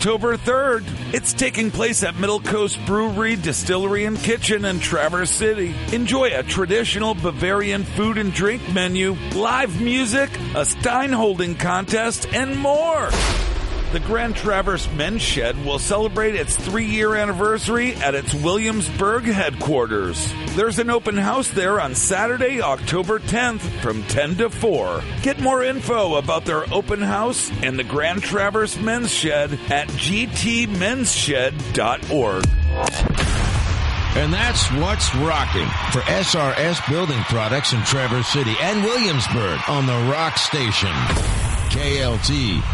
October 3rd. It's taking place at Middle Coast Brewery, Distillery, and Kitchen in Traverse City. Enjoy a traditional Bavarian food and drink menu, live music, a Stein holding contest, and more. The Grand Traverse Men's Shed will celebrate its 3-year anniversary at its Williamsburg headquarters. There's an open house there on Saturday, October 10th from 10 to 4. Get more info about their open house and the Grand Traverse Men's Shed at gtmensshed.org. And that's what's rocking for SRS Building Products in Traverse City and Williamsburg on the Rock Station. KLT